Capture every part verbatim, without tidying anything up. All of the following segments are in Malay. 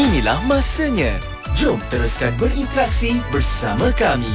Inilah masanya. Jom teruskan berinteraksi bersama kami.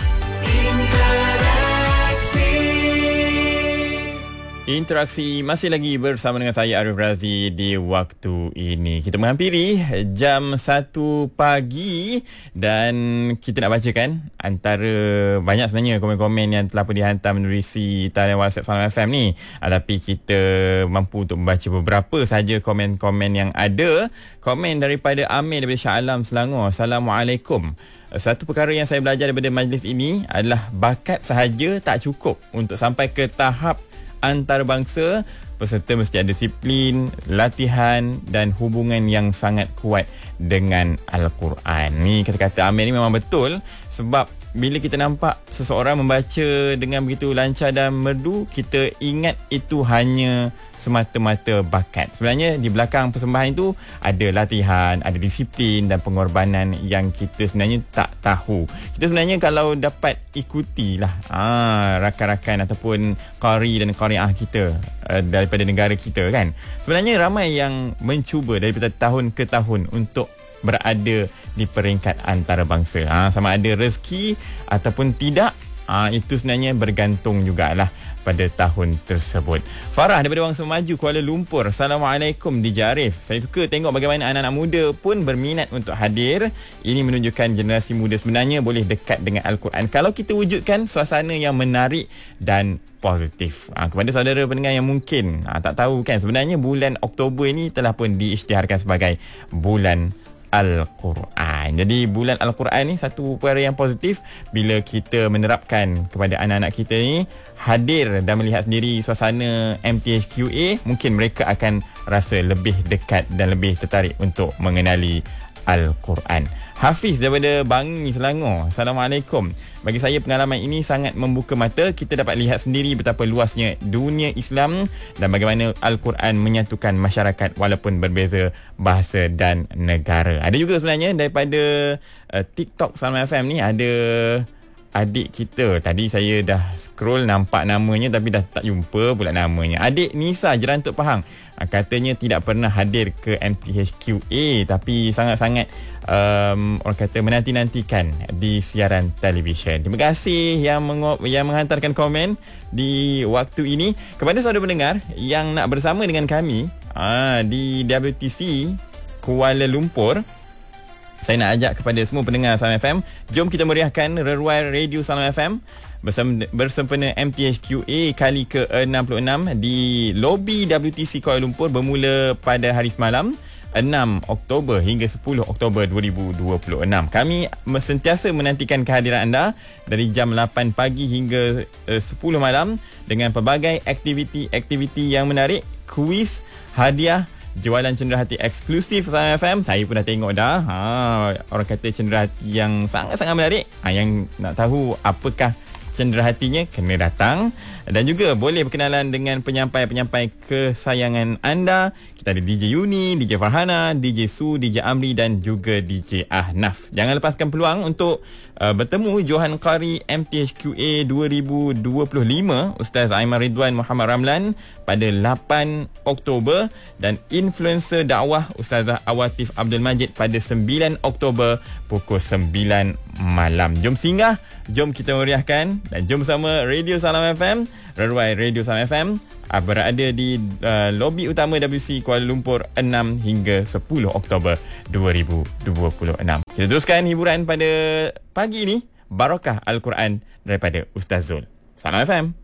Interaksi masih lagi bersama dengan saya Arif Razi di waktu ini. Kita menghampiri jam satu pagi dan kita nak bacakan antara banyak sebenarnya komen-komen yang telah pun dihantar menerusi talian WhatsApp Salam F M ni. Tapi kita mampu untuk membaca beberapa saja komen-komen yang ada. Komen daripada Amir daripada Shah Alam, Selangor. Assalamualaikum. Satu perkara yang saya belajar daripada majlis ini adalah bakat sahaja tak cukup untuk sampai ke tahap antarabangsa. Peserta mesti ada disiplin, latihan dan hubungan yang sangat kuat dengan Al-Quran. Ni kata-kata Amir ni memang betul, sebab bila kita nampak seseorang membaca dengan begitu lancar dan merdu, kita ingat itu hanya semata-mata bakat. Sebenarnya di belakang persembahan itu ada latihan, ada disiplin dan pengorbanan yang kita sebenarnya tak tahu. Kita sebenarnya kalau dapat ikutilah ah, rakan-rakan ataupun qari dan qariah kita uh, daripada negara kita kan. Sebenarnya ramai yang mencuba daripada tahun ke tahun untuk berada di peringkat antarabangsa. Ha, sama ada rezeki ataupun tidak, ha, itu sebenarnya bergantung jugalah pada tahun tersebut. Farah daripada Wangsa Maju, Kuala Lumpur. Assalamualaikum D J Arif. Saya suka tengok bagaimana anak-anak muda pun berminat untuk hadir. Ini menunjukkan generasi muda sebenarnya boleh dekat dengan Al-Quran kalau kita wujudkan suasana yang menarik dan positif. Ha, kepada saudara pendengar yang mungkin ha, tak tahu kan, sebenarnya bulan Oktober ini telah pun diisytiharkan sebagai bulan Al-Quran. Jadi bulan Al-Quran ni satu perkara yang positif bila kita menerapkan kepada anak-anak kita ni hadir dan melihat sendiri suasana M T H Q A, mungkin mereka akan rasa lebih dekat dan lebih tertarik untuk mengenali Al-Quran. Hafiz daripada Bangi, Selangor. Assalamualaikum. Bagi saya pengalaman ini sangat membuka mata. Kita dapat lihat sendiri betapa luasnya dunia Islam dan bagaimana Al-Quran menyatukan masyarakat walaupun berbeza bahasa dan negara. Ada juga sebenarnya daripada uh, TikTok Salam F M ni, ada adik kita. Tadi saya dah scroll nampak namanya tapi dah tak jumpa pula namanya. Adik Nisa Jerantuk Pahang. Katanya tidak pernah hadir ke M T H Q A tapi sangat-sangat um, orang kata menanti-nantikan di siaran televisyen. Terima kasih yang meng- yang menghantarkan komen di waktu ini. Kepada saudara pendengar yang nak bersama dengan kami aa, di W T C Kuala Lumpur, saya nak ajak kepada semua pendengar Salam F M, jom kita meriahkan reruai radio Salam F M bersempena M T H Q A kali ke enam puluh enam di lobi W T C Kuala Lumpur bermula pada hari semalam enam Oktober hingga sepuluh Oktober dua ribu dua puluh enam. Kami sentiasa menantikan kehadiran anda dari jam lapan pagi hingga uh, sepuluh malam dengan pelbagai aktiviti-aktiviti yang menarik, kuis, hadiah, jualan cenderahati eksklusif Salam F M. Saya pun dah tengok dah. Ha, orang kata cenderahati yang sangat-sangat menarik. Ha, yang nak tahu apakah cenderahatinya, kena datang. Dan juga boleh berkenalan dengan penyampai-penyampai kesayangan anda. Kita ada D J Yuni, D J Farhana, D J Su, D J Amri dan juga D J Ahnaf. Jangan lepaskan peluang untuk uh, bertemu Johan Qari M T H Q A dua ribu dua puluh lima Ustaz Aiman Ridwan Muhammad Ramlan pada lapan Oktober dan influencer dakwah Ustazah Awatif Abdul Majid pada sembilan Oktober pukul sembilan malam. Jom singgah, jom kita meriahkan dan jom bersama Radio Salam F M, reruai Radio Salam F M berada di uh, lobi utama W C Kuala Lumpur enam hingga sepuluh Oktober dua ribu dua puluh enam. Kita teruskan hiburan pada pagi ini, Barakah Al-Quran daripada Ustaz Zul. Salam F M.